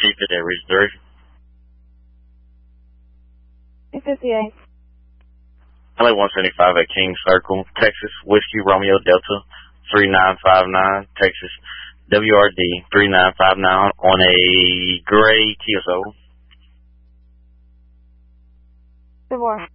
received it at Ridge 3. 58. LA 175 at King Circle, Texas, Whiskey Romeo Delta 3959, Texas, WRD 3959 on a gray TSO. DeVore.